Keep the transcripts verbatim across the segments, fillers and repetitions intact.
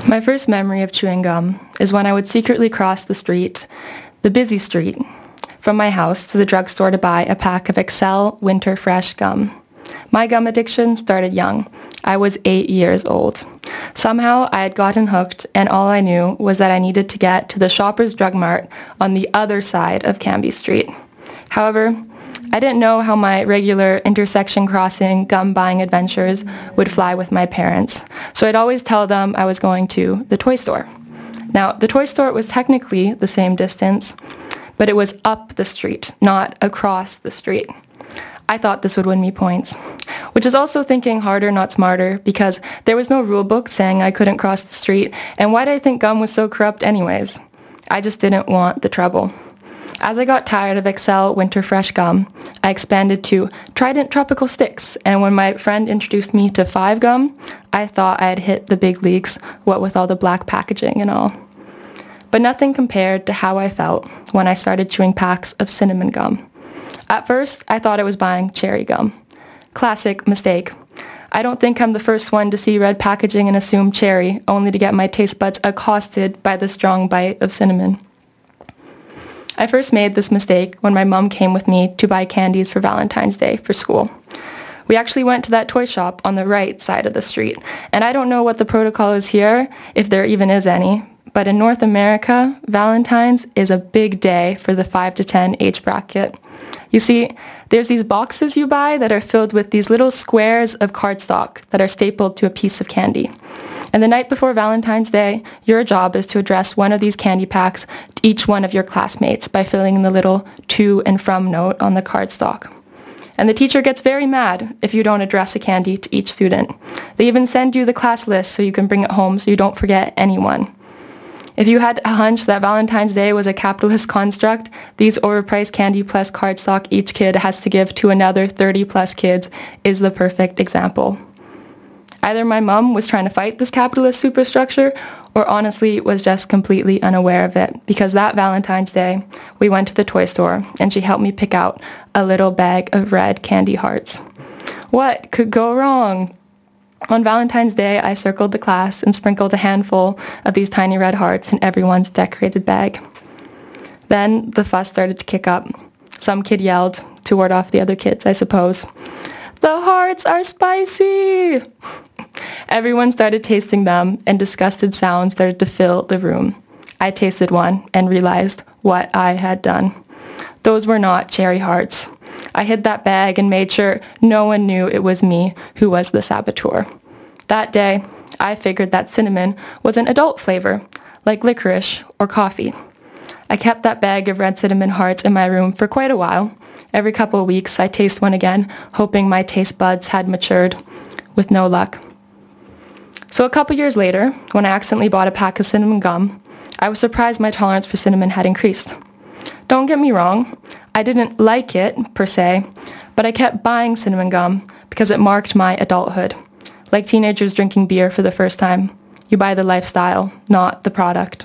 My first memory of chewing gum is when I would secretly cross the street, the busy street, from my house to the drugstore to buy a pack of Excel Winter Fresh gum. My gum addiction started young. I was eight years old. Somehow I had gotten hooked, and all I knew was that I needed to get to the Shoppers Drug Mart on the other side of Cambie Street. However, I didn't know how my regular intersection crossing gum buying adventures would fly with my parents, so I'd always tell them I was going to the toy store. Now, the toy store was technically the same distance, but it was up the street, not across the street. I thought this would win me points, which is also thinking harder, not smarter, because there was no rule book saying I couldn't cross the street, and why did I think gum was so corrupt anyways? I just didn't want the trouble. As I got tired of Excel Winter Fresh gum, I expanded to Trident Tropical Sticks, and when my friend introduced me to Five Gum, I thought I had hit the big leagues, what with all the black packaging and all. But nothing compared to how I felt when I started chewing packs of cinnamon gum. At first, I thought I was buying cherry gum. Classic mistake. I don't think I'm the first one to see red packaging and assume cherry, only to get my taste buds accosted by the strong bite of cinnamon. I first made this mistake when my mom came with me to buy candies for Valentine's Day for school. We actually went to that toy shop on the right side of the street, and I don't know what the protocol is here, if there even is any, but in North America, Valentine's is a big day for the five to ten age bracket. You see, there's these boxes you buy that are filled with these little squares of cardstock that are stapled to a piece of candy. And the night before Valentine's Day, your job is to address one of these candy packs to each one of your classmates by filling in the little to and from note on the cardstock. And the teacher gets very mad if you don't address a candy to each student. They even send you the class list so you can bring it home so you don't forget anyone. If you had a hunch that Valentine's Day was a capitalist construct, these overpriced candy plus cardstock each kid has to give to another thirty plus kids is the perfect example. Either my mom was trying to fight this capitalist superstructure, or honestly was just completely unaware of it, because that Valentine's Day, we went to the toy store, and she helped me pick out a little bag of red candy hearts. What could go wrong? On Valentine's Day, I circled the class and sprinkled a handful of these tiny red hearts in everyone's decorated bag. Then the fuss started to kick up. Some kid yelled, to ward off the other kids, I suppose, "The hearts are spicy!" Everyone started tasting them, and disgusted sounds started to fill the room. I tasted one and realized what I had done. Those were not cherry hearts. I hid that bag and made sure no one knew it was me who was the saboteur. That day, I figured that cinnamon was an adult flavor, like licorice or coffee. I kept that bag of red cinnamon hearts in my room for quite a while. Every couple of weeks, I taste one again, hoping my taste buds had matured, with no luck. So a couple years later, when I accidentally bought a pack of cinnamon gum, I was surprised my tolerance for cinnamon had increased. Don't get me wrong, I didn't like it, per se, but I kept buying cinnamon gum because it marked my adulthood. Like teenagers drinking beer for the first time, you buy the lifestyle, not the product.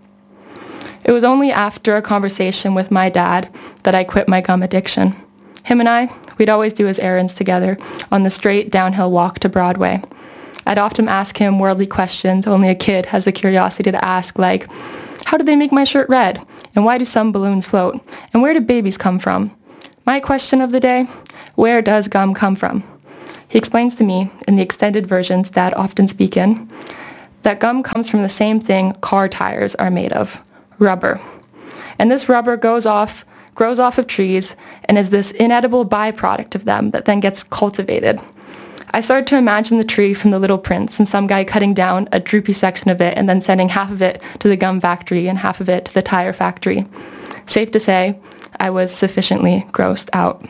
It was only after a conversation with my dad that I quit my gum addiction. Him and I, we'd always do his errands together on the straight downhill walk to Broadway. I'd often ask him worldly questions only a kid has the curiosity to ask, like, how did they make my shirt red? And why do some balloons float? And where do babies come from? My question of the day, where does gum come from? He explains to me, in the extended versions Dad often speak in, that gum comes from the same thing car tires are made of, rubber. And this rubber goes off, grows off of trees and is this inedible byproduct of them that then gets cultivated. I started to imagine the tree from The Little Prince and some guy cutting down a droopy section of it and then sending half of it to the gum factory and half of it to the tire factory. Safe to say, I was sufficiently grossed out.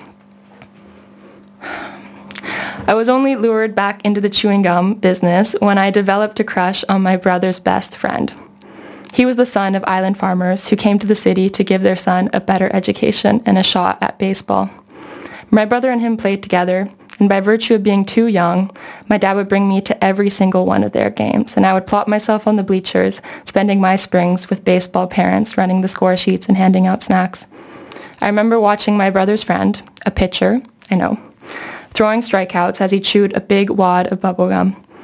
I was only lured back into the chewing gum business when I developed a crush on my brother's best friend. He was the son of island farmers who came to the city to give their son a better education and a shot at baseball. My brother and him played together, and by virtue of being too young, my dad would bring me to every single one of their games, and I would plop myself on the bleachers, spending my springs with baseball parents running the score sheets and handing out snacks. I remember watching my brother's friend, a pitcher, I know, throwing strikeouts as he chewed a big wad of bubble gum.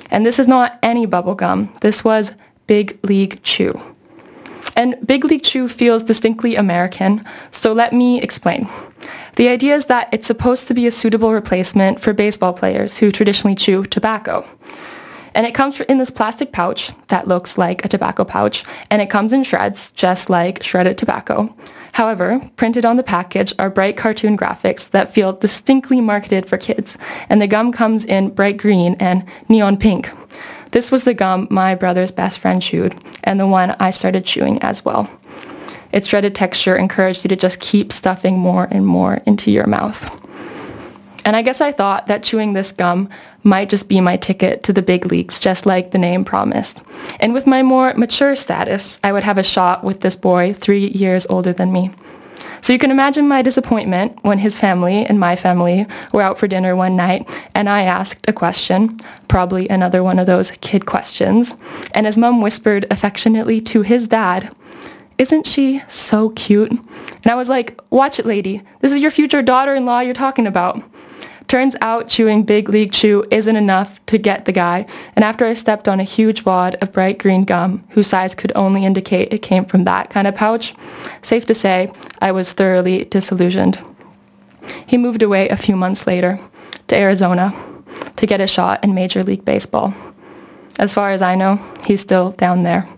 And this is not any bubble gum. This was Big League Chew. And Big League Chew feels distinctly American, so let me explain. The idea is that it's supposed to be a suitable replacement for baseball players who traditionally chew tobacco. And it comes in this plastic pouch that looks like a tobacco pouch, and it comes in shreds, just like shredded tobacco. However, printed on the package are bright cartoon graphics that feel distinctly marketed for kids, and the gum comes in bright green and neon pink. This was the gum my brother's best friend chewed, and the one I started chewing as well. Its shredded texture encouraged you to just keep stuffing more and more into your mouth. And I guess I thought that chewing this gum might just be my ticket to the big leagues, just like the name promised. And with my more mature status, I would have a shot with this boy three years older than me. So you can imagine my disappointment when his family and my family were out for dinner one night, and I asked a question, probably another one of those kid questions, and his mom whispered affectionately to his dad, "Isn't she so cute?" And I was like, "Watch it, lady. This is your future daughter-in-law you're talking about." Turns out chewing Big League Chew isn't enough to get the guy, and after I stepped on a huge wad of bright green gum, whose size could only indicate it came from that kind of pouch, safe to say, I was thoroughly disillusioned. He moved away a few months later to Arizona to get a shot in Major League Baseball. As far as I know, he's still down there.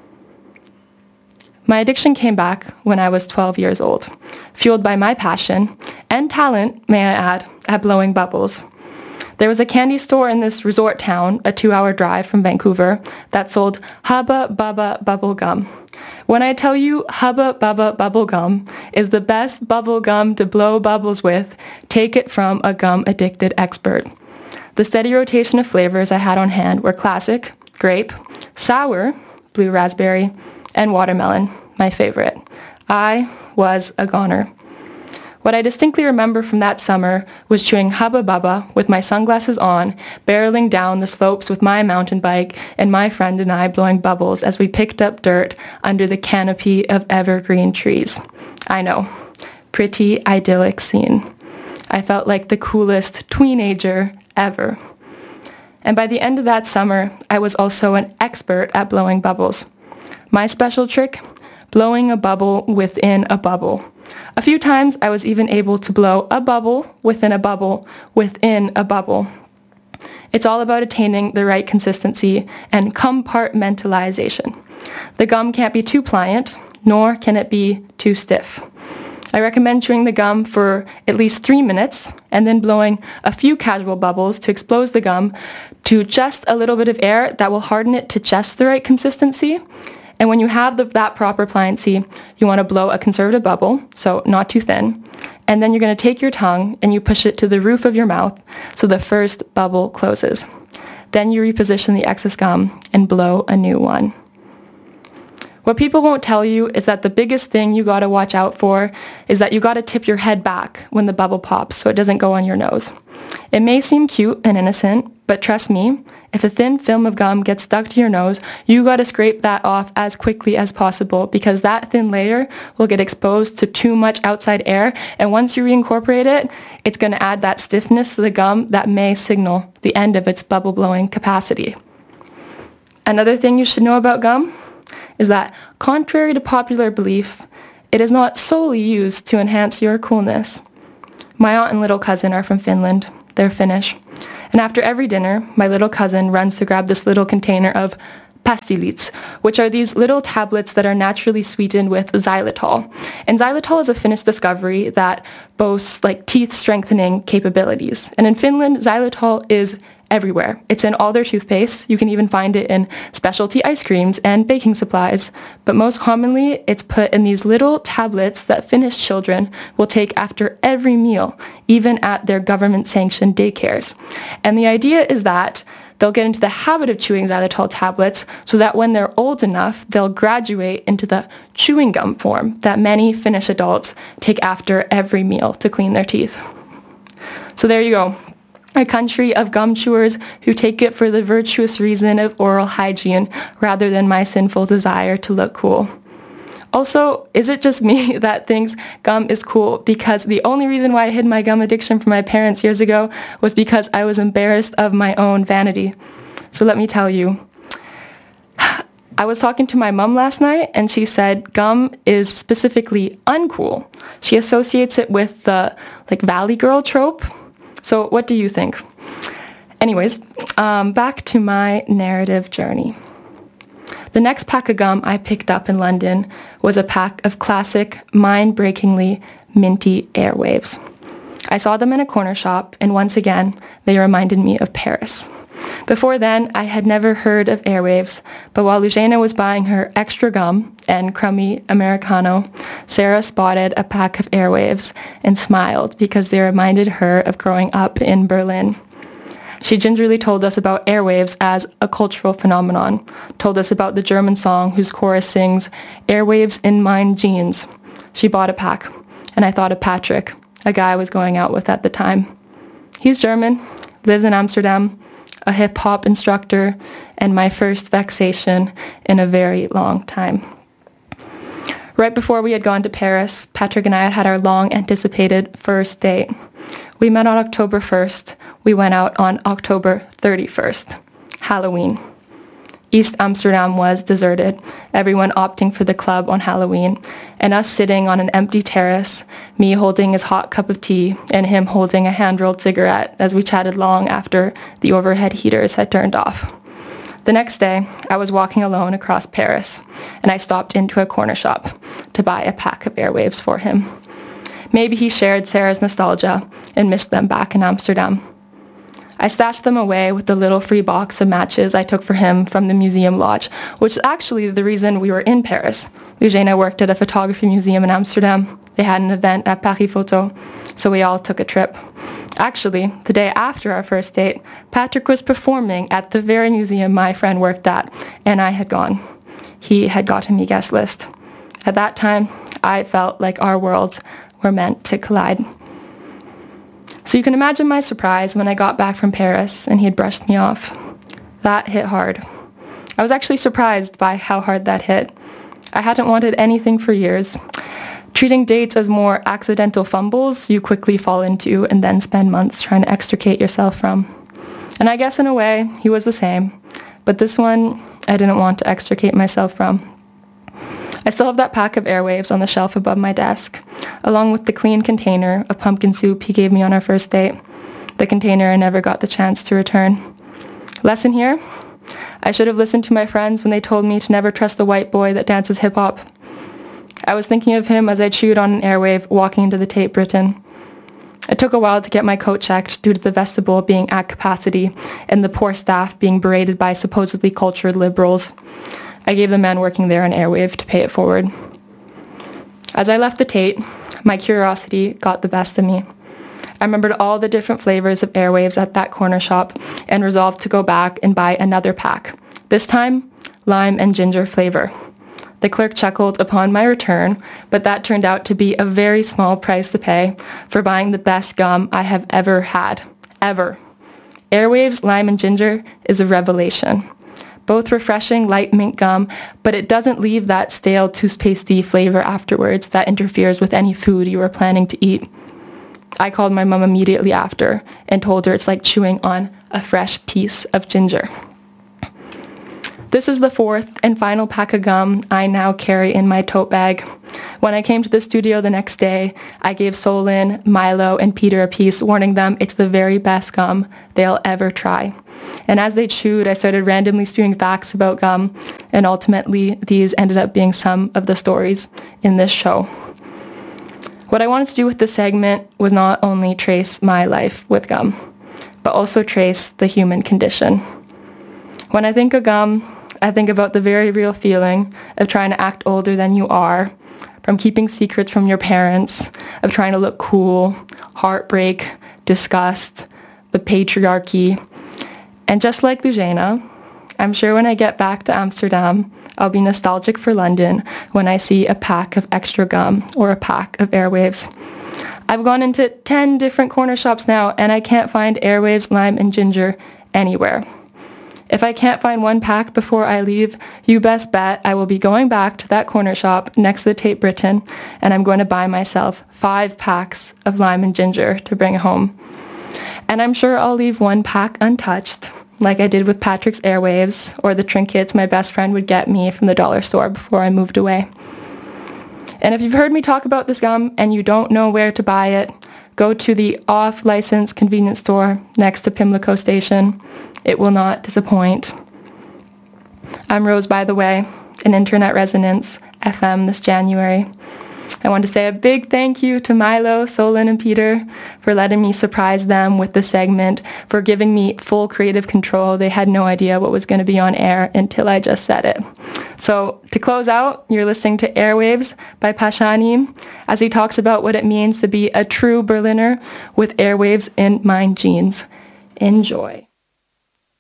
My addiction came back when I was twelve years old, fueled by my passion and talent, may I add, at blowing bubbles. There was a candy store in this resort town, a two-hour drive from Vancouver, that sold Hubba Bubba Bubble Gum. When I tell you Hubba Bubba Bubble Gum is the best bubble gum to blow bubbles with, take it from a gum-addicted expert. The steady rotation of flavors I had on hand were classic, grape, sour, blue raspberry, and watermelon, my favorite. I was a goner. What I distinctly remember from that summer was chewing Hubba Bubba with my sunglasses on, barreling down the slopes with my mountain bike, and my friend and I blowing bubbles as we picked up dirt under the canopy of evergreen trees. I know, pretty idyllic scene. I felt like the coolest teenager ever. And by the end of that summer, I was also an expert at blowing bubbles. My special trick? Blowing a bubble within a bubble. A few times I was even able to blow a bubble within a bubble within a bubble. It's all about attaining the right consistency and compartmentalization. The gum can't be too pliant, nor can it be too stiff. I recommend chewing the gum for at least three minutes and then blowing a few casual bubbles to expose the gum to just a little bit of air that will harden it to just the right consistency. And when you have the, that proper pliancy, you want to blow a conservative bubble, so not too thin. And then you're going to take your tongue and you push it to the roof of your mouth so the first bubble closes. Then you reposition the excess gum and blow a new one. What people won't tell you is that the biggest thing you got to watch out for is that you got to tip your head back when the bubble pops so it doesn't go on your nose. It may seem cute and innocent, but trust me, if a thin film of gum gets stuck to your nose, you got to scrape that off as quickly as possible because that thin layer will get exposed to too much outside air, and once you reincorporate it, it's going to add that stiffness to the gum that may signal the end of its bubble blowing capacity. Another thing you should know about gum is that, contrary to popular belief, it is not solely used to enhance your coolness. My aunt and little cousin are from Finland. They're Finnish. And after every dinner, my little cousin runs to grab this little container of pastilits, which are these little tablets that are naturally sweetened with xylitol. And xylitol is a Finnish discovery that boasts like teeth strengthening capabilities. And in Finland, xylitol is everywhere. It's in all their toothpaste. You can even find it in specialty ice creams and baking supplies. But most commonly, it's put in these little tablets that Finnish children will take after every meal, even at their government-sanctioned daycares. And the idea is that they'll get into the habit of chewing xylitol tablets so that when they're old enough, they'll graduate into the chewing gum form that many Finnish adults take after every meal to clean their teeth. So there you go. A country of gum chewers who take it for the virtuous reason of oral hygiene rather than my sinful desire to look cool. Also, is it just me that thinks gum is cool because the only reason why I hid my gum addiction from my parents years ago was because I was embarrassed of my own vanity? So let me tell you, I was talking to my mom last night and she said gum is specifically uncool. She associates it with the like Valley Girl trope. So what do you think? Anyways, um, back to my narrative journey. The next pack of gum I picked up in London was a pack of classic, mind-breakingly minty Airwaves. I saw them in a corner shop, and once again, they reminded me of Paris. Before then, I had never heard of Airwaves, but while Lugena was buying her extra gum and crummy Americano, Sarah spotted a pack of Airwaves and smiled because they reminded her of growing up in Berlin. She gingerly told us about Airwaves as a cultural phenomenon, told us about the German song whose chorus sings, "Airwaves in mine jeans." She bought a pack, and I thought of Patrick, a guy I was going out with at the time. He's German, lives in Amsterdam, a hip-hop instructor, and my first vexation in a very long time. Right before we had gone to Paris, Patrick and I had had our long-anticipated first date. We met on October first. We went out on October thirty-first, Halloween. East Amsterdam was deserted, everyone opting for the club on Halloween, and us sitting on an empty terrace, me holding his hot cup of tea and him holding a hand-rolled cigarette as we chatted long after the overhead heaters had turned off. The next day, I was walking alone across Paris, and I stopped into a corner shop to buy a pack of Airwaves for him. Maybe he shared Sarah's nostalgia and missed them back in Amsterdam. I stashed them away with the little free box of matches I took for him from the museum lodge, which is actually the reason we were in Paris. Lugena worked at a photography museum in Amsterdam. They had an event at Paris Photo, so we all took a trip. Actually, the day after our first date, Patrick was performing at the very museum my friend worked at, and I had gone. He had gotten me guest list. At that time, I felt like our worlds were meant to collide. So you can imagine my surprise when I got back from Paris and he had brushed me off. That hit hard. I was actually surprised by how hard that hit. I hadn't wanted anything for years. Treating dates as more accidental fumbles you quickly fall into and then spend months trying to extricate yourself from. And I guess in a way, he was the same. But this one, I didn't want to extricate myself from. I still have that pack of Airwaves on the shelf above my desk, along with the clean container of pumpkin soup he gave me on our first date. The container I never got the chance to return. Lesson here? I should have listened to my friends when they told me to never trust the white boy that dances hip-hop. I was thinking of him as I chewed on an Airwave walking into the Tate Britain. It took a while to get my coat checked due to the vestibule being at capacity and the poor staff being berated by supposedly cultured liberals. I gave the man working there an Airwave to pay it forward. As I left the Tate, my curiosity got the best of me. I remembered all the different flavors of Airwaves at that corner shop and resolved to go back and buy another pack, this time lime and ginger flavor. The clerk chuckled upon my return, but that turned out to be a very small price to pay for buying the best gum I have ever had, ever. Airwaves lime and ginger is a revelation. Both refreshing light mint gum, but it doesn't leave that stale toothpastey flavor afterwards that interferes with any food you were planning to eat. I called my mom immediately after and told her it's like chewing on a fresh piece of ginger. This is the fourth and final pack of gum I now carry in my tote bag. When I came to the studio the next day, I gave Solin, Milo, and Peter a piece, warning them it's the very best gum they'll ever try. And as they chewed, I started randomly spewing facts about gum, and ultimately these ended up being some of the stories in this show. What I wanted to do with this segment was not only trace my life with gum, but also trace the human condition. When I think of gum, I think about the very real feeling of trying to act older than you are, from keeping secrets from your parents, of trying to look cool, heartbreak, disgust, the patriarchy. And just like Lugena, I'm sure when I get back to Amsterdam, I'll be nostalgic for London when I see a pack of extra gum or a pack of Airwaves. I've gone into ten different corner shops now, and I can't find Airwaves, lime, and ginger anywhere. If I can't find one pack before I leave, you best bet I will be going back to that corner shop next to the Tate Britain, and I'm going to buy myself five packs of lime and ginger to bring home. And I'm sure I'll leave one pack untouched, like I did with Patrick's Airwaves or the trinkets my best friend would get me from the dollar store before I moved away. And if you've heard me talk about this gum and you don't know where to buy it, go to the off-license convenience store next to Pimlico Station. It will not disappoint. I'm Rose, by the way, an Internet Resonance F M this January. I want to say a big thank you to Milo, Solon, and Peter for letting me surprise them with the segment, for giving me full creative control. They had no idea what was going to be on air until I just said it. So to close out, you're listening to Airwaves by Pashani as he talks about what it means to be a true Berliner with airwaves in my jeans. Enjoy.